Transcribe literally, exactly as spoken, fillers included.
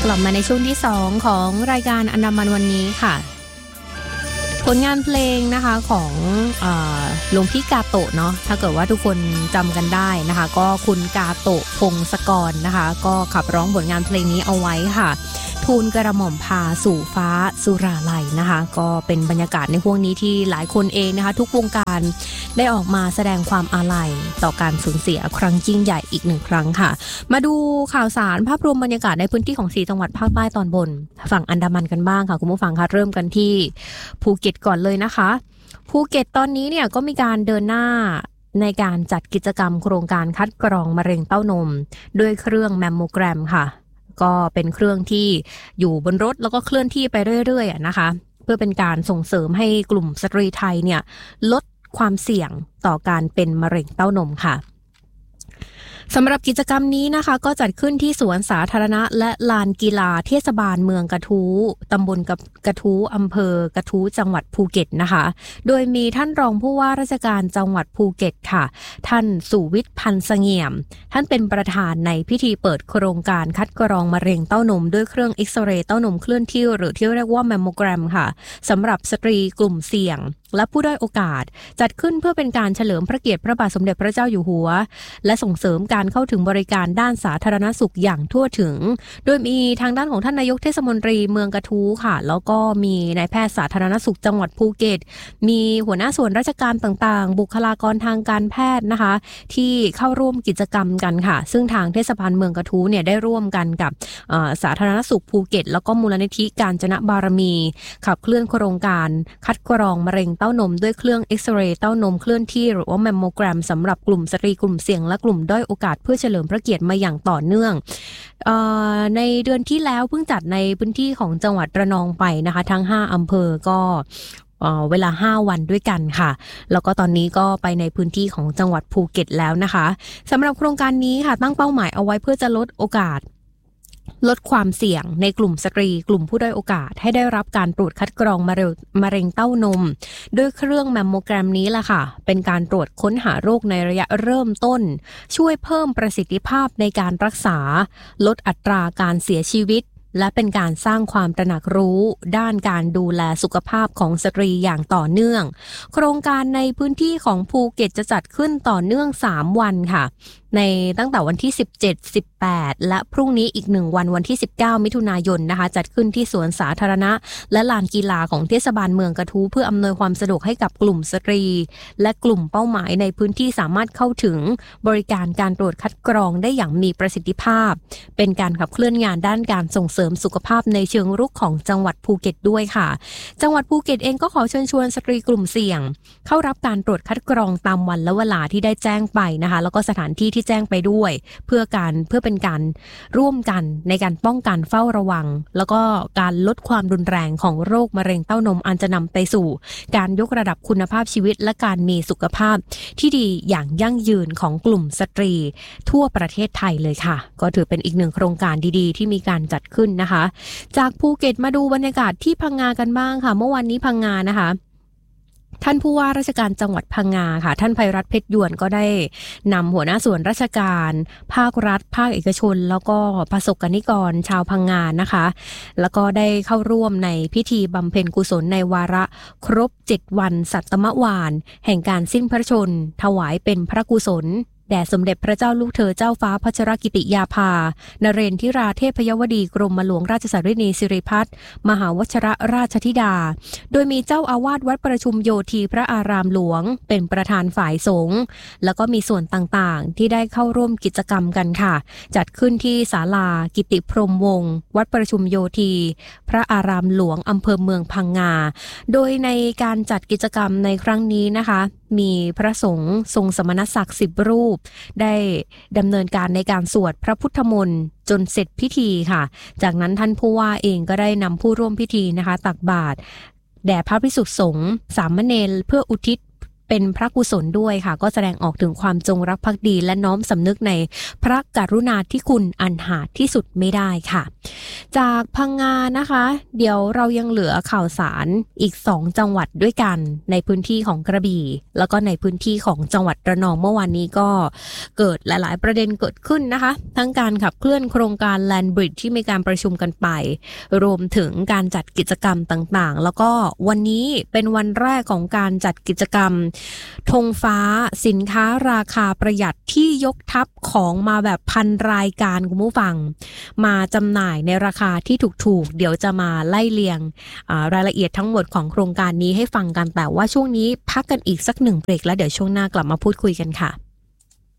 กลับมาในช่วงที่สองของรายการอันดามันวันนี้ค่ะผลงานเพลงนะคะของเอ่อหลวงพี่กาโตะเนาะถ้าเกิดว่าทุกคนจำกันได้นะคะก็คุณกาโตะพงศกรนะคะก็ขับร้องผลงานเพลงนี้เอาไว้ค่ะทูลกระหม่อมพาสู่ฟ้าสุราลัยนะคะก็เป็นบรรยากาศในพวกนี้ที่หลายคนเองนะคะทุกวงการได้ออกมาแสดงความอาลัยต่อการสูญเสียครั้งยิ่งใหญ่อีกหนึ่งครั้งค่ะมาดูข่าวสารภาพรวมบรรยากาศในพื้นที่ของสี่จังหวัดภาคใต้ตอนบนฝั่งอันดามันกันบ้างค่ะคุณผู้ฟังคะเริ่มกันที่ภูเก็ตก่อนเลยนะคะภูเก็ตตอนนี้เนี่ยก็มีการเดินหน้าในการจัดกิจกรรมโครงการคัดกรองมะเร็งเต้านมด้วยเครื่องแมมโมแกรมค่ะก็เป็นเครื่องที่อยู่บนรถแล้วก็เคลื่อนที่ไปเรื่อยๆนะคะเพื่อเป็นการส่งเสริมให้กลุ่มสตรีไทยเนี่ยลดความเสี่ยงต่อการเป็นมะเร็งเต้านมค่ะสำหรับกิจกรรมนี้นะคะก็จัดขึ้นที่สวนสาธารณะและลานกีฬาเทศบาลเมืองกระทู้ตำบลกระทู้อำเภอกระทู้จังหวัดภูเก็ตนะคะโดยมีท่านรองผู้ว่าราชการจังหวัดภูเก็ตค่ะท่านสุวิทย์พันธ์เสงี่ยมท่านเป็นประธานในพิธีเปิดโครงการคัดกรองมะเร็งเต้านมด้วยเครื่องเอ็กซเรย์เต้านมเคลื่อนที่หรือที่เรียกว่าแมมโมแกรมค่ะสำหรับสตรีกลุ่มเสี่ยงและผู้ด้อยโอกาสจัดขึ้นเพื่อเป็นการเฉลิมพระเกียรติพระบาทสมเด็จพระเจ้าอยู่หัวและส่งเสริมการเข้าถึงบริการด้านสาธารณสุขอย่างทั่วถึงโดยมีทางด้านของท่านนายกเทศมนตรีเมืองกระทู้ค่ะแล้วก็มีนายแพทย์สาธารณสุขจังหวัดภูเก็ตมีหัวหน้าส่วนราชการต่างๆบุคลากรทางการแพทย์นะคะที่เข้าร่วมกิจกรรมกันค่ะซึ่งทางเทศบาลเมืองกระทู้เนี่ยได้ร่วมกันกับสาธารณสุขภูเก็ตแล้วก็มูลนิธิกาญจนบารมีขับเคลื่อนโครงการคัดกรองมะเร็งเต้านมด้วยเครื่องเอ็กซเรย์เต้านมเคลื่อนที่หรือว่าแมมโมแกรมสำหรับกลุ่มสตรีกลุ่มเสี่ยงและกลุ่มด้อยโอกาสเพื่อเฉลิมพระเกียรติมาอย่างต่อเนื่องเอ่อในเดือนที่แล้วเพิ่งจัดในพื้นที่ของจังหวัดระนองไปนะคะทั้งห้าอำเภอก็เอ่อเวลาห้าวันด้วยกันค่ะแล้วก็ตอนนี้ก็ไปในพื้นที่ของจังหวัดภูเก็ตแล้วนะคะสำหรับโครงการนี้ค่ะตั้งเป้าหมายเอาไว้เพื่อจะลดโอกาสลดความเสี่ยงในกลุ่มสตรีกลุ่มผู้ด้อยโอกาสให้ได้รับการตรวจคัดกรองมะเร็งมะเร็งเต้านมด้วยเครื่องแมมโมแกรมนี้ล่ะค่ะเป็นการตรวจค้นหาโรคในระยะเริ่มต้นช่วยเพิ่มประสิทธิภาพในการรักษาลดอัตราการเสียชีวิตและเป็นการสร้างความตระหนักรู้ด้านการดูแลสุขภาพของสตรีอย่างต่อเนื่องโครงการในพื้นที่ของภูเก็ตจะจัดขึ้นต่อเนื่องสามวันค่ะในตั้งแต่วันที่สิบเจ็ด สิบแปดและพรุ่งนี้อีกหนึ่งวันวันที่สิบเก้ามิถุนายนนะคะจัดขึ้นที่สวนสาธารณะและลานกีฬาของเทศบาลเมืองกระทู้เพื่ออำนวยความสะดวกให้กับกลุ่มสตรีและกลุ่มเป้าหมายในพื้นที่สามารถเข้าถึงบริการการตรวจคัดกรองได้อย่างมีประสิทธิภาพเป็นการขับเคลื่อนงานด้านการส่งเสริมสุขภาพในเชิงรุกของจังหวัดภูเก็ตด้วยค่ะจังหวัดภูเก็ตเองก็ขอเชิญชวนสตรีกลุ่มเสี่ยงเข้ารับการตรวจคัดกรองตามวันและเวลาที่ได้แจ้งไปนะคะแล้วก็สถานที่ที่แจ้งไปด้วยเพื่อการเพื่อเป็นการร่วมกันในการป้องกันเฝ้าระวังแล้วก็การลดความรุนแรงของโรคมะเร็งเต้านมอันจะนำไปสู่การยกระดับคุณภาพชีวิตและการมีสุขภาพที่ดีอย่างยั่งยืนของกลุ่มสตรีทั่วประเทศไทยเลยค่ะก็ถือเป็นอีกหนึ่งโครงการดีๆที่มีการจัดขึ้นนะคะจากภูเก็ตมาดูบรรยากาศที่พังงากันบ้างค่ะเมื่อวานนี้พังงานะคะท่านผู้ว่าราชการจังหวัดพังงาค่ะท่านไพรัตน์เพชรยวนก็ได้นำหัวหน้าส่วนราชการภาครัฐภาคเอกชนแล้วก็ประสบกนิกรชาวพังงานะคะแล้วก็ได้เข้าร่วมในพิธีบำเพ็ญกุศลในวาระครบเจ็ดวันสัตมวานแห่งการสิ้นพระชนม์ถวายเป็นพระกุศลแด่สมเด็จพระเจ้าลูกเธอเจ้าฟ้าพัชรกิติยาภานเรนทิราเทพยวดีกรมหลวงราชสารินีสิริพัฒน์มหาวชิรราชธิดาโดยมีเจ้าอาวาสวัดประชุมโยธีพระอารามหลวงเป็นประธานฝ่ายสงฆ์แล้วก็มีส่วนต่างๆที่ได้เข้าร่วมกิจกรรมกันค่ะจัดขึ้นที่ศาลากิติพรหมวงศ์วัดประชุมโยธีพระอารามหลวงอำเภอเมืองพังงาโดยในการจัดกิจกรรมในครั้งนี้นะคะมีพระสงฆ์ทรงสมณศักดิ์สิบรูปได้ดำเนินการในการสวดพระพุทธมนต์จนเสร็จพิธีค่ะจากนั้นท่านผู้ว่าเองก็ได้นำผู้ร่วมพิธีนะคะตักบาตรแด่พระภิกษุสงฆ์สามเณรเพื่ออุทิศเป็นพระกุศลด้วยค่ะก็แสดงออกถึงความจงรักภักดีและน้อมสำนึกในพระกรุณาธิคุณอันหาที่สุดไม่ได้ค่ะจากพังงานะคะเดี๋ยวเรายังเหลือข่าวสารอีกสองจังหวัดด้วยกันในพื้นที่ของกระบี่แล้วก็ในพื้นที่ของจังหวัดระนองเมื่อวานนี้ก็เกิดหลายๆประเด็นเกิดขึ้นนะคะทั้งการขับเคลื่อนโครงการแลนด์บริดจ์ที่มีการประชุมกันไปรวมถึงการจัดกิจกรรมต่างๆแล้วก็วันนี้เป็นวันแรกของการจัดกิจกรรมธงฟ้าสินค้าราคาประหยัดที่ยกทัพของมาแบบพันรายการคุณผู้ฟังมาจำหน่ายในราคาที่ถูกๆเดี๋ยวจะมาไล่เรียงรายละเอียดทั้งหมดของโครงการนี้ให้ฟังกันแต่ว่าช่วงนี้พักกันอีกสักหนึ่งเบรกแล้วเดี๋ยวช่วงหน้ากลับมาพูดคุยกันค่ะ